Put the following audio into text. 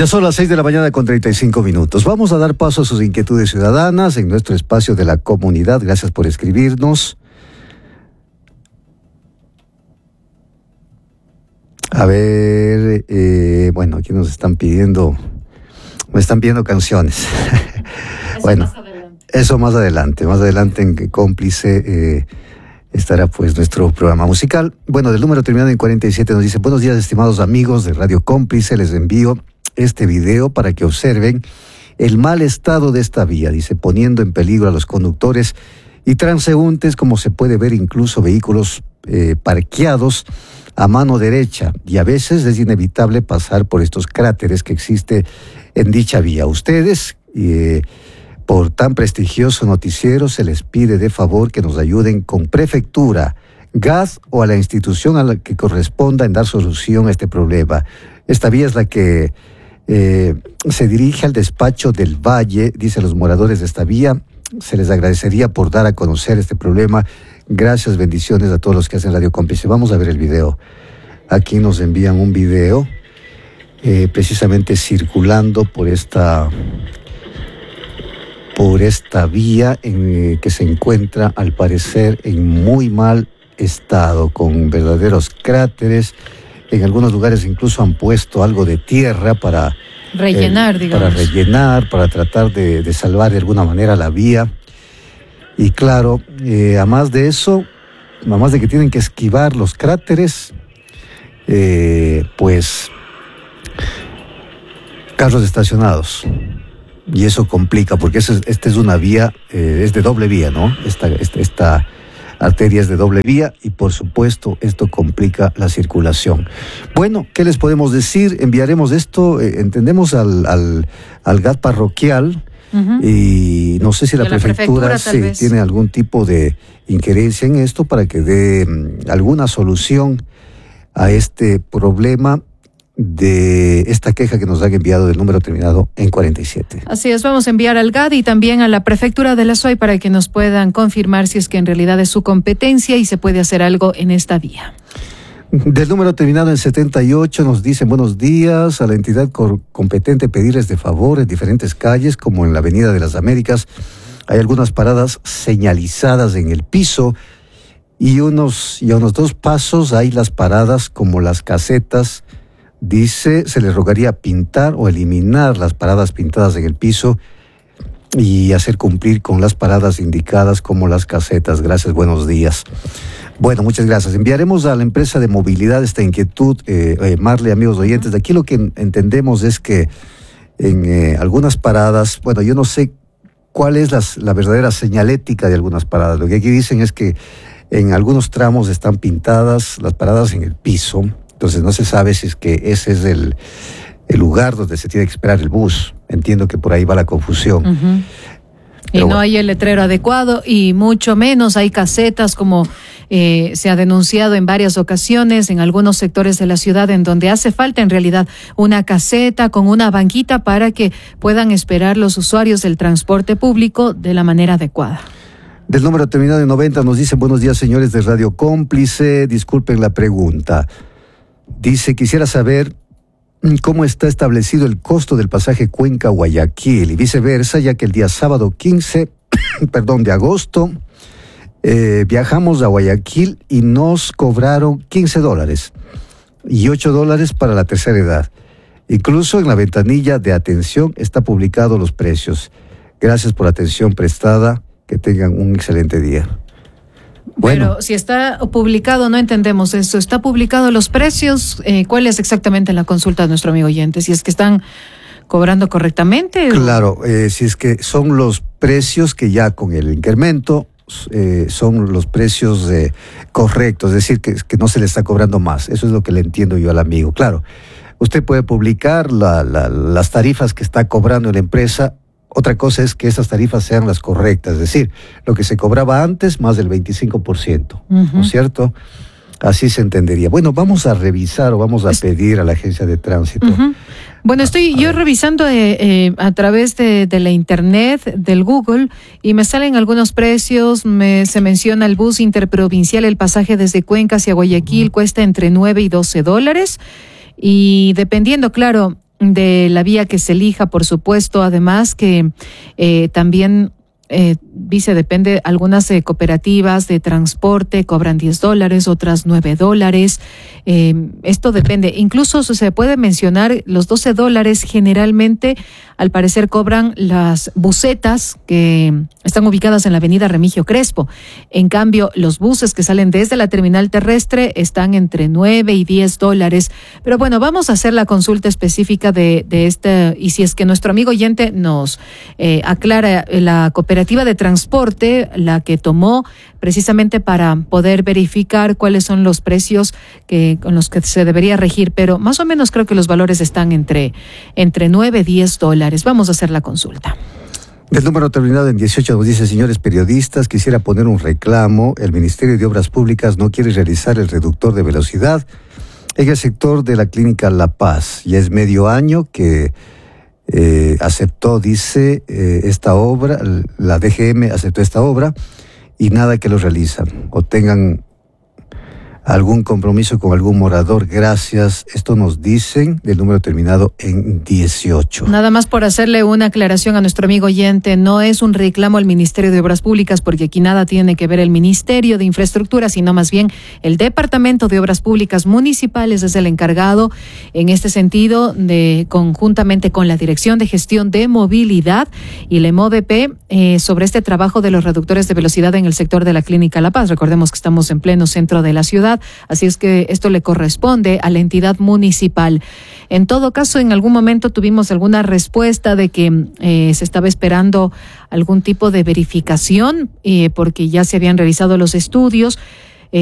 Ya son las 6 de la mañana con 35 minutos. Vamos a dar paso a sus inquietudes ciudadanas en nuestro espacio de la comunidad. Gracias por escribirnos. A ver, bueno, aquí nos están pidiendo, canciones. Bueno, eso más adelante. Más adelante en Cómplice estará pues nuestro programa musical. Bueno, del número terminado en 47 nos dice: buenos días, estimados amigos de Radio Cómplice, les envío este video para que observen el mal estado de esta vía, dice, poniendo en peligro a los conductores y transeúntes, como se puede ver incluso vehículos parqueados a mano derecha, y a veces es inevitable pasar por estos cráteres que existe en dicha vía. Ustedes, por tan prestigioso noticiero, se les pide de favor que nos ayuden con prefectura, gas o a la institución a la que corresponda en dar solución a este problema. Esta vía es la que se dirige al despacho del Valle, dice los moradores de esta vía. Se les agradecería por dar a conocer este problema. Gracias, bendiciones a todos los que hacen Radio Cómplice. Vamos a ver el video. Aquí nos envían un video precisamente circulando por esta vía que se encuentra, al parecer, en muy mal estado, con verdaderos cráteres. En algunos lugares incluso han puesto algo de tierra para rellenar, para tratar de salvar de alguna manera la vía. Y claro, además de eso, además de que tienen que esquivar los cráteres, pues carros estacionados. Y eso complica, porque esta es una vía, es de doble vía, ¿no? Esta arteria es de doble vía y, por supuesto, esto complica la circulación. Bueno, ¿qué les podemos decir? Enviaremos esto, entendemos, al GAT parroquial. Uh-huh. Y no sé si la prefectura tiene algún tipo de injerencia en esto para que dé alguna solución a este problema de esta queja que nos han enviado del número terminado en 47. Así es, vamos a enviar al GAD y también a la prefectura de la SOAY para que nos puedan confirmar si es que en realidad es su competencia y se puede hacer algo en esta vía. Del número terminado en 78 nos dicen: buenos días, a la entidad competente pedirles de favor en diferentes calles, como en la Avenida de las Américas, hay algunas paradas señalizadas en el piso y a unos 2 pasos hay las paradas como las casetas. Dice, se les rogaría pintar o eliminar las paradas pintadas en el piso y hacer cumplir con las paradas indicadas como las casetas. Gracias, buenos días. Bueno, muchas gracias. Enviaremos a la empresa de movilidad esta inquietud, Marley, amigos oyentes. De aquí lo que entendemos es que en algunas paradas, bueno, yo no sé cuál es la verdadera señalética de algunas paradas. Lo que aquí dicen es que en algunos tramos están pintadas las paradas en el piso. Entonces no se sabe si es que ese es el lugar donde se tiene que esperar el bus. Entiendo que por ahí va la confusión. Uh-huh. Y no hay el letrero adecuado y mucho menos hay casetas, como se ha denunciado en varias ocasiones en algunos sectores de la ciudad, en donde hace falta en realidad una caseta con una banquita para que puedan esperar los usuarios del transporte público de la manera adecuada. Del número terminado en 90 nos dicen: buenos días, señores de Radio Cómplice, disculpen la pregunta. Dice, quisiera saber cómo está establecido el costo del pasaje Cuenca-Guayaquil y viceversa, ya que el día sábado 15 de agosto viajamos a Guayaquil y nos cobraron $15 y $8 para la tercera edad. Incluso en la ventanilla de atención está publicado los precios. Gracias por la atención prestada, que tengan un excelente día. Bueno. Pero si está publicado, no entendemos eso. ¿Está publicado los precios? ¿Cuál es exactamente la consulta de nuestro amigo oyente? Si es que están cobrando correctamente. Claro, si es que son los precios que ya con el incremento son los precios correctos, es decir, que no se le está cobrando más. Eso es lo que le entiendo yo al amigo. Claro, usted puede publicar las tarifas que está cobrando la empresa. Otra cosa es que esas tarifas sean las correctas, es decir, lo que se cobraba antes más del 25%, uh-huh. ¿No es cierto? Así se entendería. Bueno, vamos a revisar o vamos a pedir a la agencia de tránsito. Uh-huh. Bueno, estoy yo revisando a través de la internet, del Google, y me salen algunos precios. Se menciona el bus interprovincial, el pasaje desde Cuenca hacia Guayaquil cuesta entre $9 y $12. Y dependiendo, claro, de la vía que se elija, por supuesto. Además que también dice, depende, algunas cooperativas de transporte cobran $10, otras $9. Esto depende. Incluso se puede mencionar los $12 generalmente, al parecer, cobran las busetas que están ubicadas en la avenida Remigio Crespo. En cambio, los buses que salen desde la terminal terrestre están entre $9 y $10. Pero bueno, vamos a hacer la consulta específica de este, y si es que nuestro amigo oyente nos aclara, la cooperativa de transporte, la que tomó precisamente para poder verificar cuáles son los precios con los que se debería regir, pero más o menos creo que los valores están entre $9 y $10. Vamos a hacer la consulta. El número terminado en 18 nos dice: señores periodistas, quisiera poner un reclamo. El Ministerio de Obras Públicas no quiere realizar el reductor de velocidad en el sector de la Clínica La Paz. Ya es medio año que aceptó, dice, esta obra, la DGM aceptó esta obra y nada que lo realizan o tengan algún compromiso con algún morador. Gracias. Esto nos dicen del número terminado en 18. Nada más por hacerle una aclaración a nuestro amigo oyente, no es un reclamo al Ministerio de Obras Públicas, porque aquí nada tiene que ver el Ministerio de Infraestructura, sino más bien el Departamento de Obras Públicas Municipales es el encargado en este sentido, conjuntamente con la Dirección de Gestión de Movilidad y la MOVP, sobre este trabajo de los reductores de velocidad en el sector de la Clínica La Paz. Recordemos que estamos en pleno centro de la ciudad, así es que esto le corresponde a la entidad municipal. En todo caso, en algún momento tuvimos alguna respuesta de que se estaba esperando algún tipo de verificación, porque ya se habían realizado los estudios.